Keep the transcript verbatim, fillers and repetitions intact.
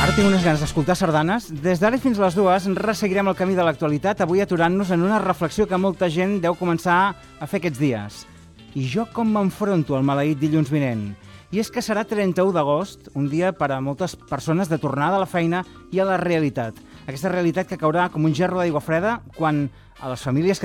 Ara tinc unes ganes d'escoltar sardanes. Des d'ara fins a les dues resseguirem el camí de l'actualitat, avui aturant-nos en una reflexió que molta gent deu començar a fer aquests dies. I jo com m'enfronto al maleït dilluns vinent? I és que serà trenta-u d'agost, un dia per a moltes persones de tornada a la feina i a la realitat. Aquesta realitat que caurà com un gerro d'aigua freda quan a les famílies que